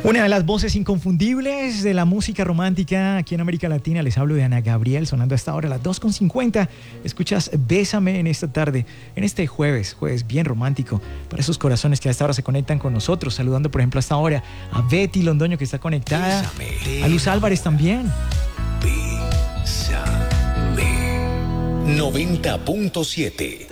Una de las voces inconfundibles de la música romántica aquí en América Latina. Les hablo de Ana Gabriel, sonando hasta ahora a las 2:50. Escuchas Bésame en esta tarde, en este jueves bien romántico para esos corazones que a esta hora se conectan con nosotros. Saludando, por ejemplo, hasta ahora a Betty Londoño, que está conectada. Bésame. A Luz Álvarez también. Bésame. 90.7